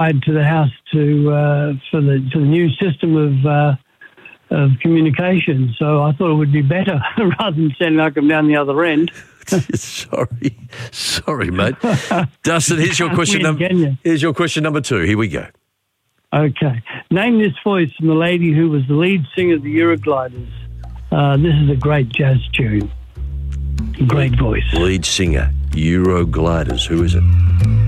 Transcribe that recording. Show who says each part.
Speaker 1: to the house for the new system of communication. So I thought it would be better rather than sounding like I'm down the other end.
Speaker 2: Sorry, mate. Dustin, here's your question. Here's your question number 2. Here we go.
Speaker 1: Okay. Name this voice from the lady who was the lead singer of the Eurogliders. This is a great jazz tune. Great voice.
Speaker 2: Lead singer, Eurogliders. Who is it?